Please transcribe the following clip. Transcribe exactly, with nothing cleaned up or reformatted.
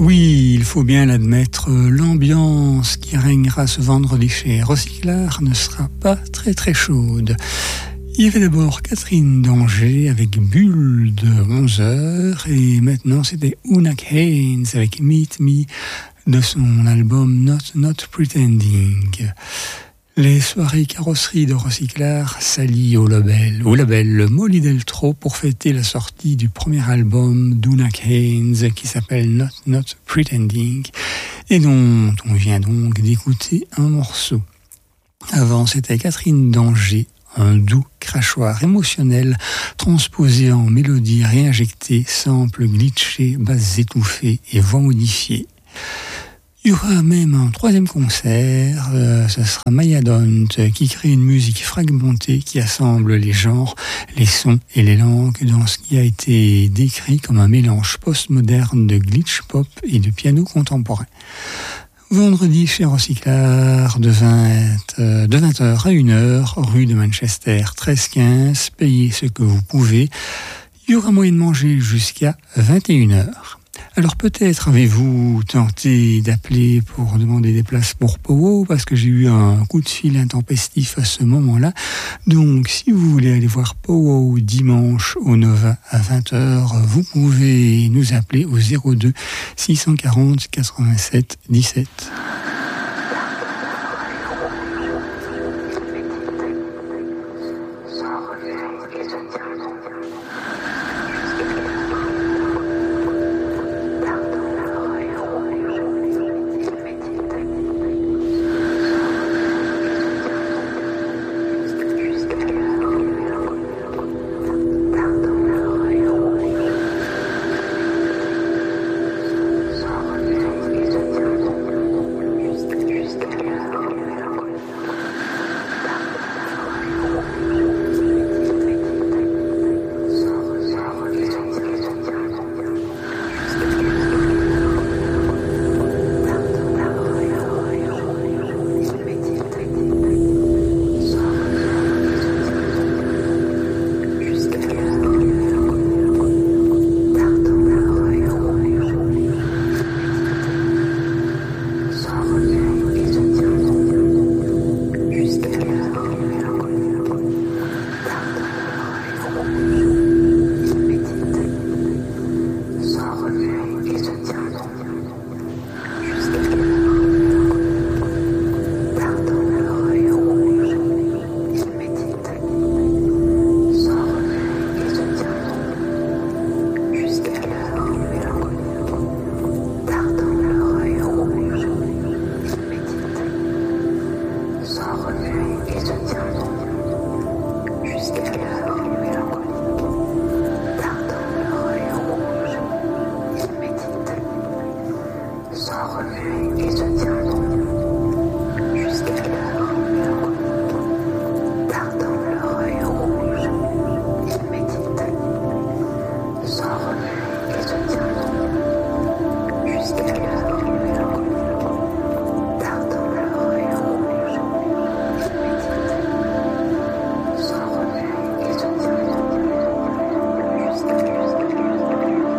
Oui, il faut bien l'admettre, l'ambiance qui régnera ce vendredi chez Recyclard ne sera pas très très chaude. Il y avait d'abord Catherine Danger avec Bulle de onze heures et maintenant c'était Una Haynes avec Meet Me de son album Not Not Pretending. Les soirées carrosserie de Recyclard s'allient au label, au label Molly Deltro pour fêter la sortie du premier album d'Una Haynes qui s'appelle Not Not Pretending et dont on vient donc d'écouter un morceau. Avant, c'était Catherine Danger, un doux crachoir émotionnel transposé en mélodie réinjectée, samples glitchés, basses étouffées et voix modifiées. Il y aura même un troisième concert, euh, ce sera Maya Dont qui crée une musique fragmentée qui assemble les genres, les sons et les langues dans ce qui a été décrit comme un mélange postmoderne de glitch pop et de piano contemporain. Vendredi chez Recyclard de vingt, euh, de vingt heures à une heure, rue de Manchester treize quinze, payez ce que vous pouvez. Il y aura moyen de manger jusqu'à vingt et une heures. Alors peut-être avez-vous tenté d'appeler pour demander des places pour Powo, parce que j'ai eu un coup de fil intempestif à ce moment-là. Donc si vous voulez aller voir Powo dimanche au Nova à vingt heures, vous pouvez nous appeler au zéro deux six cent quarante quatre-vingt-sept dix-sept. Jusqu'à